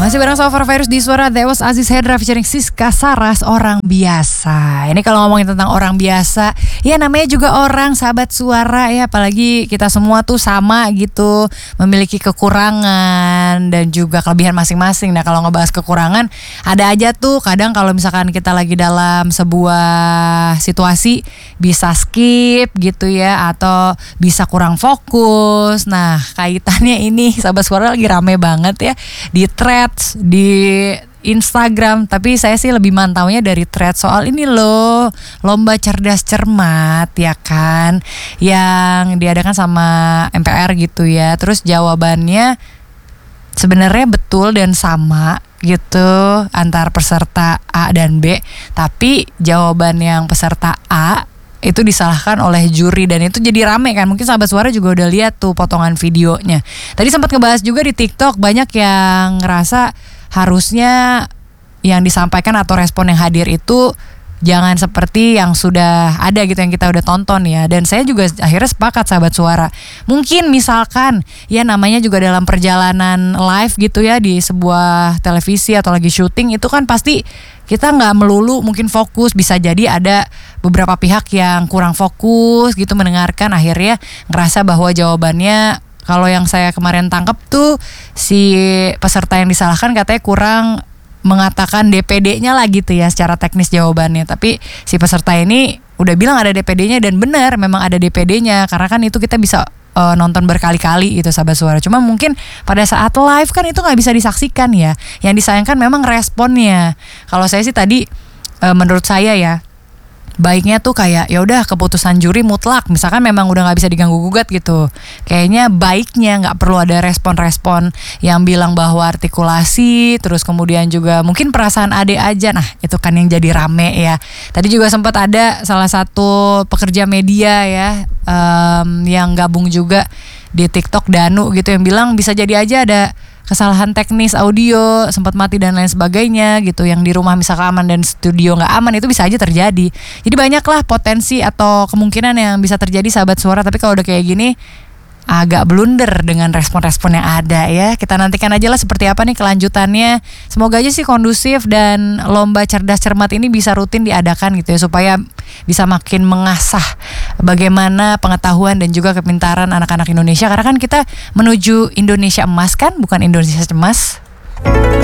Masih bareng Sofa Virus di Suara Dewas Aziz Hendra featuring Siska Saras, orang biasa. Ini kalau ngomongin tentang orang biasa, ya namanya juga orang, sahabat suara ya. Apalagi kita semua tuh sama gitu, memiliki kekurangan dan juga kelebihan masing-masing. Nah kalau ngebahas kekurangan, ada aja tuh kadang kalau misalkan kita lagi dalam sebuah situasi bisa skip gitu ya, atau bisa kurang fokus. Nah kaitannya ini sahabat suara lagi rame banget ya di threads di Instagram, tapi saya sih lebih mantaunya dari thread soal ini loh, lomba cerdas cermat ya kan, yang diadakan sama MPR gitu ya. Terus jawabannya sebenarnya betul dan sama gitu antar peserta A dan B, tapi jawaban yang peserta A itu disalahkan oleh juri dan itu jadi rame kan. Mungkin sahabat suara juga udah lihat tuh potongan videonya. Tadi sempat ngebahas juga di TikTok, banyak yang ngerasa harusnya yang disampaikan atau respon yang hadir itu jangan seperti yang sudah ada gitu, yang kita udah tonton ya. Dan saya juga akhirnya sepakat sahabat suara. Mungkin misalkan ya namanya juga dalam perjalanan live gitu ya di sebuah televisi atau lagi syuting, itu kan pasti kita gak melulu mungkin fokus. Bisa jadi ada beberapa pihak yang kurang fokus gitu mendengarkan, akhirnya ngerasa bahwa jawabannya, kalau yang saya kemarin tangkap tuh si peserta yang disalahkan katanya kurang mengatakan DPD-nya lah gitu ya secara teknis jawabannya. Tapi si peserta ini udah bilang ada DPD-nya dan benar memang ada DPD-nya, karena kan itu kita bisa nonton berkali-kali gitu sahabat suara. Cuma mungkin pada saat live kan itu nggak bisa disaksikan ya. Yang disayangkan memang responnya. Kalau saya sih tadi menurut saya ya, baiknya tuh kayak ya udah keputusan juri mutlak, misalkan memang udah nggak bisa diganggu gugat gitu, kayaknya baiknya nggak perlu ada respon-respon yang bilang bahwa artikulasi, terus kemudian juga mungkin perasaan ade aja. Nah itu kan yang jadi rame ya. Tadi juga sempat ada salah satu pekerja media ya yang gabung juga di TikTok, Danu gitu, yang bilang bisa jadi aja ada kesalahan teknis audio, sempat mati dan lain sebagainya gitu. Yang di rumah misalkan aman dan studio nggak aman, itu bisa aja terjadi. Jadi banyaklah potensi atau kemungkinan yang bisa terjadi sahabat suara. Tapi kalau udah kayak gini agak blunder dengan respon-respon yang ada ya. Kita nantikan aja lah seperti apa nih kelanjutannya. Semoga aja sih kondusif dan lomba cerdas cermat ini bisa rutin diadakan gitu ya, supaya bisa makin mengasah bagaimana pengetahuan dan juga kepintaran anak-anak Indonesia. Karena kan kita menuju Indonesia emas kan, bukan Indonesia cemas.